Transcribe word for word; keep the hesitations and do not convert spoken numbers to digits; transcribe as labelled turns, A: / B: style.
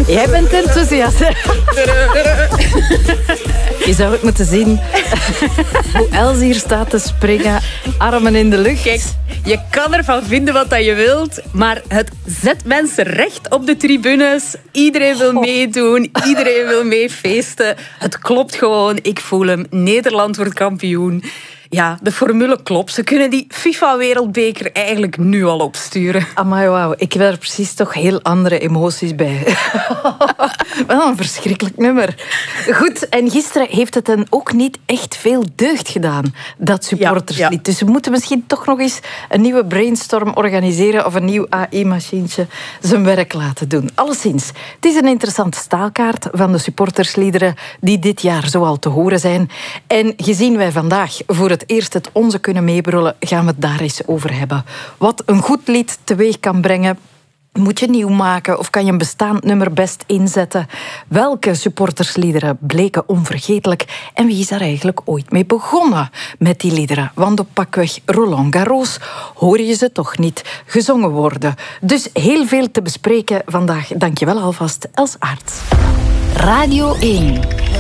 A: Jij bent enthousiast. Je zou het moeten zien hoe Els hier staat te springen, armen in de lucht.
B: Kijk, je kan ervan vinden wat je wilt, maar het zet mensen recht op de tribunes. Iedereen wil meedoen, iedereen wil meefeesten. Het klopt gewoon, ik voel hem. Nederland wordt kampioen. Ja, de formule klopt. Ze kunnen die FIFA-wereldbeker eigenlijk nu al opsturen.
A: Amai, wauw. Ik heb er precies toch heel andere emoties bij. Wel een verschrikkelijk nummer. Goed, en gisteren heeft het dan ook niet echt veel deugd gedaan, dat supporterslied. Ja, ja. Dus we moeten misschien toch nog eens een nieuwe brainstorm organiseren of een nieuw A I-machientje zijn werk laten doen. Alleszins, het is een interessante staalkaart van de supportersliederen die dit jaar zoal te horen zijn. En gezien wij vandaag voor het eerst het onze kunnen meebrullen, gaan we het daar eens over hebben. Wat een goed lied teweeg kan brengen. Moet je nieuw maken of kan je een bestaand nummer best inzetten? Welke supportersliederen bleken onvergetelijk? En wie is daar eigenlijk ooit mee begonnen met die liederen? Want op pakweg Roland Garros hoor je ze toch niet gezongen worden. Dus heel veel te bespreken vandaag. Dank je wel alvast, Els Aarts.
C: Radio één.